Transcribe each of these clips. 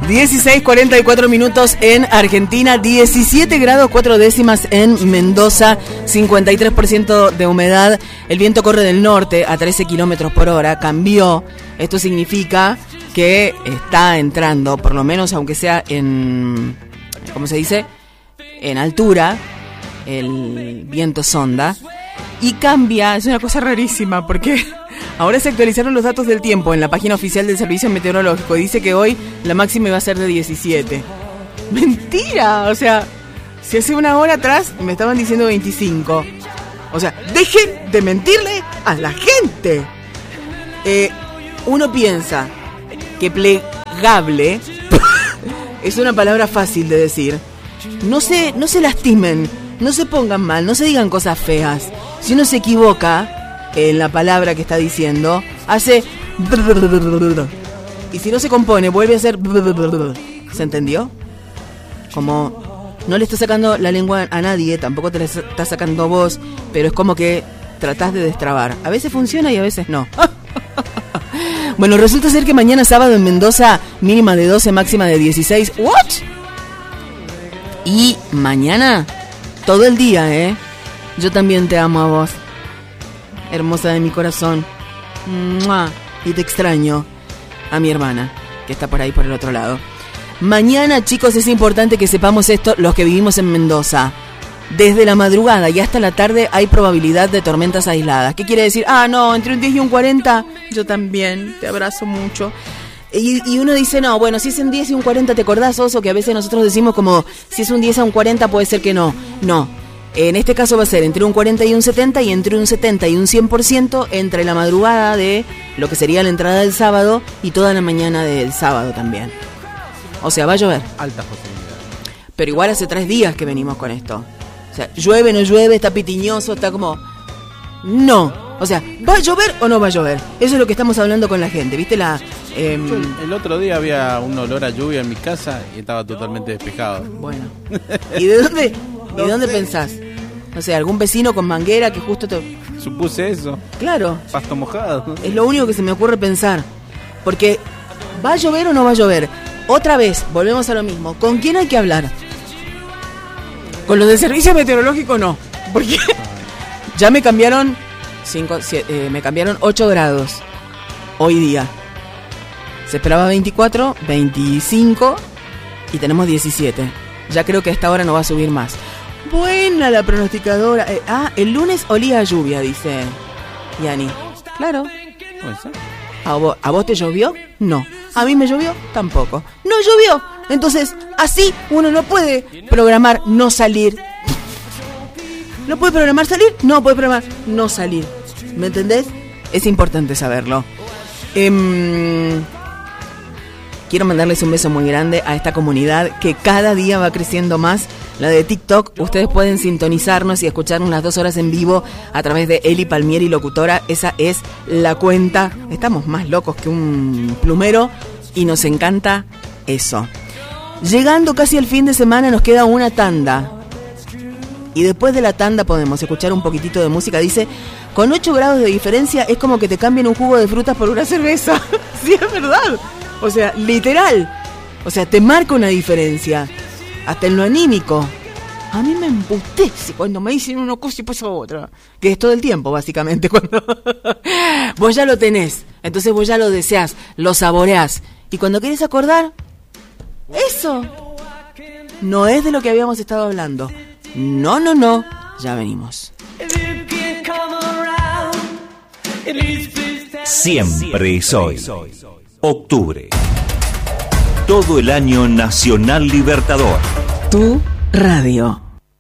16:44 minutos en Argentina, 17 grados 4 décimas en Mendoza, 53% de humedad. El viento corre del norte a 13 kilómetros por hora. Cambió. Esto significa que está entrando, por lo menos aunque sea en, ¿cómo se dice? En altura, el viento sonda. Y cambia, es una cosa rarísima porque ahora se actualizaron los datos del tiempo en la página oficial del Servicio Meteorológico. Dice que hoy la máxima iba a ser de 17. ¡Mentira! O sea, si hace una hora atrás me estaban diciendo 25. O sea, dejen de mentirle a la gente. Uno piensa que plegable es una palabra fácil de decir. No se lastimen, no se pongan mal, no se digan cosas feas. Si uno se equivoca en la palabra que está diciendo, hace... Y si no se compone, vuelve a hacer... ¿Se entendió? Como no le está sacando la lengua a nadie, tampoco te la está sacando vos, pero es como que tratás de destrabar. A veces funciona y a veces no. Bueno, resulta ser que mañana sábado en Mendoza, mínima de 12, máxima de 16. ¿What? Y mañana, todo el día, Yo también te amo a vos, hermosa de mi corazón. ¡Mua! Y te extraño a mi hermana, que está por ahí por el otro lado. Mañana, chicos, es importante que sepamos esto, los que vivimos en Mendoza. Desde la madrugada y hasta la tarde hay probabilidad de tormentas aisladas. ¿Qué quiere decir? No, entre un 10 y un 40, yo también, te abrazo mucho. Y uno dice, no, bueno, si es un 10 y un 40, ¿te acordás, Oso? Que a veces nosotros decimos como, si es un 10 a un 40 puede ser que no. No, en este caso va a ser entre un 40 y un 70 y entre un 70 y un 100% entre la madrugada de lo que sería la entrada del sábado y toda la mañana del sábado también. O sea, va a llover. Alta posibilidad. Pero igual hace 3 días que venimos con esto. O sea, llueve, no llueve, está pitiñoso, está como... No. O sea, ¿va a llover o no va a llover? Eso es lo que estamos hablando con la gente, ¿viste? El otro día había un olor a lluvia en mi casa y estaba totalmente despejado. Bueno. ¿Y de dónde? ¿De dónde pensás? No sé, algún vecino con manguera que justo te... Supuse eso. Claro. Pasto mojado. Es lo único que se me ocurre pensar. Porque, ¿va a llover o no va a llover? Otra vez, volvemos a lo mismo. ¿Con quién hay que hablar? Con los del servicio meteorológico no. Porque ya me cambiaron 8 grados hoy día. Se esperaba 24, 25 y tenemos 17. Ya creo que a esta hora no va a subir más. Buena la pronosticadora. El lunes olía a lluvia, dice Yani. Claro. ¿A vos te llovió? No. ¿A mí me llovió? Tampoco. No llovió. Entonces, así uno no puede programar no salir. ¿No puede programar salir? No puede programar no salir. ¿Me entendés? Es importante saberlo. Quiero mandarles un beso muy grande a esta comunidad que cada día va creciendo más. La de TikTok, ustedes pueden sintonizarnos y escucharnos las 2 horas en vivo a través de Eli Palmieri Locutora. Esa es la cuenta. Estamos más locos que un plumero y nos encanta eso. Llegando casi al fin de semana nos queda una tanda. Y después de la tanda podemos escuchar un poquitito de música. Dice, con 8 grados de diferencia es como que te cambien un jugo de frutas por una cerveza. Sí, es verdad. O sea, literal. O sea, te marca una diferencia. Hasta en lo anímico. A mí me emputece cuando me dicen una cosa y pasa otra. Que es todo el tiempo, básicamente. Cuando vos ya lo tenés. Entonces vos ya lo deseás, lo saboreás. Y cuando querés acordar, eso no es de lo que habíamos estado hablando. No. Ya venimos. Siempre es hoy. Octubre. Todo el año Nacional Libertador. Tu radio.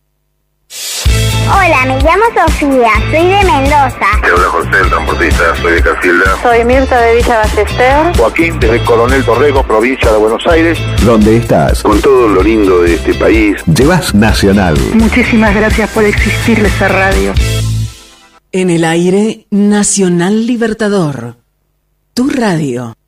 Hola, me llamo Sofía, soy de Mendoza. Te habla José, el transportista, soy de Casilda. Soy Mirta de Villa Ballester. Joaquín, desde Coronel Torrego, provincia de Buenos Aires. ¿Dónde estás? Con todo lo lindo de este país. Llevas Nacional. Muchísimas gracias por existirle esa radio. En el aire, Nacional Libertador. Tu radio.